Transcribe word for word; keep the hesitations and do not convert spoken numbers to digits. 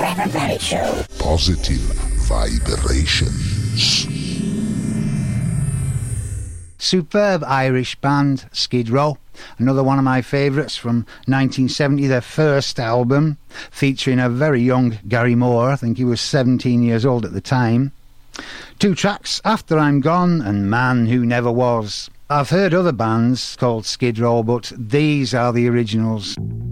Reverend Barry Show. Positive vibrations. Superb Irish band, Skid Row. Another one of my favourites from nineteen seventy, their first album, featuring a very young Gary Moore. I think he was seventeen years old at the time. Two tracks, After I'm Gone and Man Who Never Was. I've heard other bands called Skid Row, but these are the originals.